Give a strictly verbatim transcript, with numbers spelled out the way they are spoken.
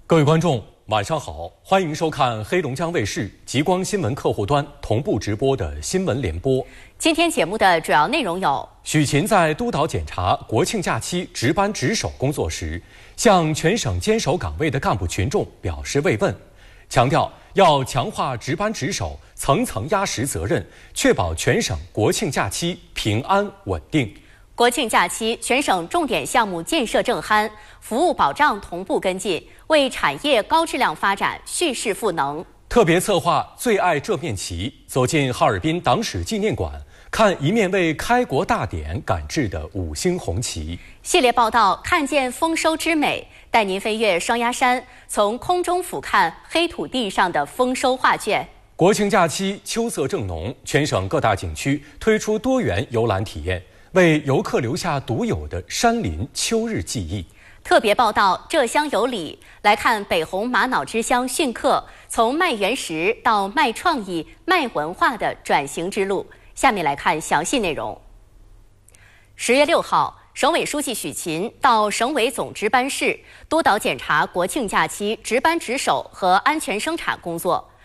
各位观众，晚上好，欢迎收看黑龙江卫视极光新闻客户端同步直播的新闻联播。 今天节目的主要内容有： 许勤在督导检查国庆假期值班值守工作时，向全省坚守岗位的干部群众表示慰问，强调要强化值班值守，层层压实责任，确保全省国庆假期平安稳定。 国庆假期，全省重点项目建设正酣，服务保障同步跟进，为产业高质量发展蓄势赋能。 特别策划最爱这面旗，走进哈尔滨党史纪念馆，看一面为开国大典赶制的五星红旗。 系列报道看见丰收之美，带您飞越双鸭山，从空中俯瞰黑土地上的丰收画卷。 国庆假期秋色正浓，全省各大景区推出多元游览体验，为游客留下独有的山林秋日记忆。 特别报道浙乡有礼，来看北红玛瑙之乡训课，从卖原石到卖创意、卖文化的转型之路。下面来看详细内容。十月六号，省委书记许勤到省委总值班室督导检查国庆假期值班值守和安全生产工作。